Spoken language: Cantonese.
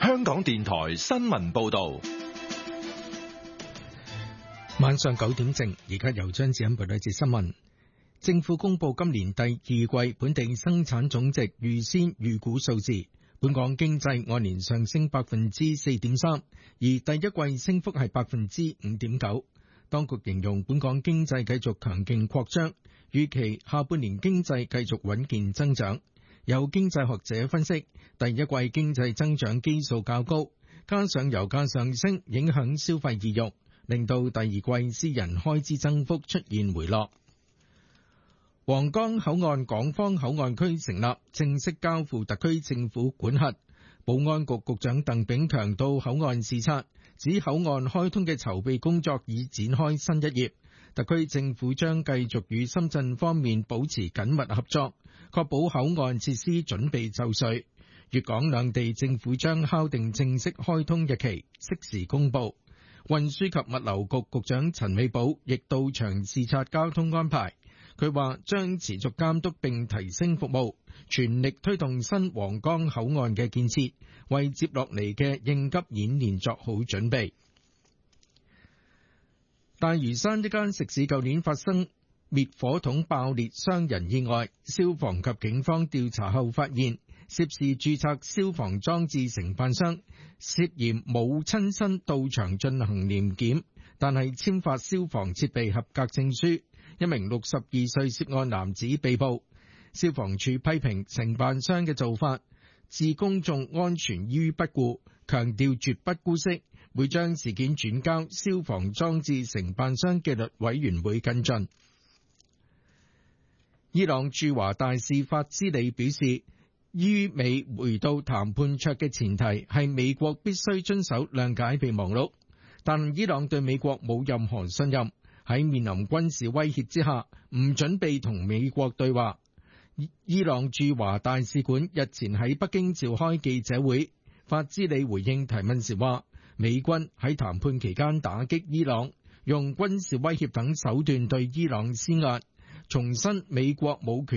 香港電台新聞報道。 晚上9點正，而家由張子欣報道一節新聞。政府公布今年第二季本地生產總值預先預估數字，本港經濟按年上升 4.3%， 而第一季升幅係 5.9%。當局形容本港經濟繼續強勁擴張，預期下半年經濟繼續穩健增長。有經濟學者分析，第一季經濟增長基數較高，加上油價上升影響消費意欲，令到第二季私人開支增幅出現回落。皇崗口岸港方口岸區成立，正式交付特區政府管轄。保安局局長鄧炳強到口岸視察，指口岸開通嘅籌備工作已展開新一頁。特區政府將繼續與深圳方面保持緊密合作，確保口岸設施準備就緒。粵港兩地政府將敲定正式開通日期，適時公佈。運輸及物流局局長陳美寶亦到場視察交通安排。佢話將持續監督並提升服務，全力推動新皇崗口岸嘅建設，為接落嚟嘅應急演練作好準備。大嶼山一間食肆舊年發生滅火筒爆裂傷人意外，消防及警方調查後發現，涉事註冊消防裝置承辦商涉嫌冇親身到場進行年檢，但係簽發消防設備合格證書。一名62歲涉案男子被捕。消防處批評承辦商嘅做法置公眾安全於不顧，強調絕不姑息，會將事件轉交消防裝置承辦商紀律委員會跟進。伊朗駐華大使法茲里表示，於美回到談判桌嘅前提係美國必須遵守諒解備忘錄，但伊朗對美國冇任何信任，喺面臨軍事威脅之下，唔準備同美國對話。伊朗駐華大使館日前喺北京召開記者會，法茲里回應提問時話，美軍喺談判期間打擊伊朗，用軍事威脅等手段對伊朗施壓，重申美國冇權